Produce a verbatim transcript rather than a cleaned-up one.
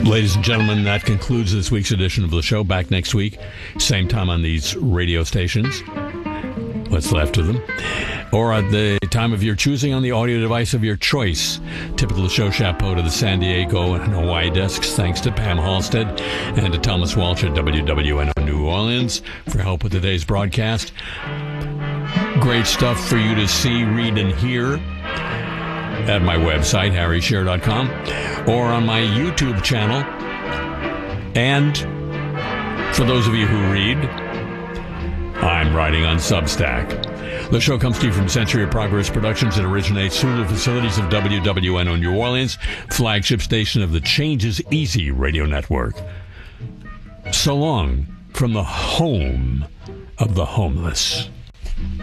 Ladies and gentlemen, that concludes this week's edition of the show. Back next week, same time on these radio stations. What's left of them. Or at the time of your choosing on the audio device of your choice. Typical show chapeau to the San Diego and Hawaii desks. Thanks to Pam Halstead and to Thomas Walsh at W W N O New Orleans for help with today's broadcast. Great stuff for you to see, read, and hear at my website, harry shearer dot com, or on my YouTube channel. And for those of you who read, I'm writing on Substack. The show comes to you from Century of Progress Productions. It originates through the facilities of W W N O New Orleans, flagship station of the Change is Easy radio network. So long from the home of the homeless.